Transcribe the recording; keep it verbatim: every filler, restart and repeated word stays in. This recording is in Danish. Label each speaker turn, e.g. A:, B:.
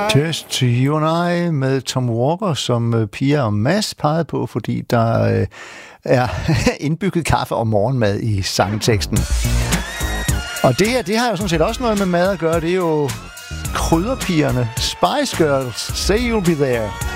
A: Just You and I med Tom Walker, som Pia og Mads pegede på, fordi der øh, er indbygget kaffe og morgenmad i sangteksten. Og det her, det har jo sådan set også noget med mad at gøre. Det er jo krydderpigerne, Spice Girls, Say You'll Be There.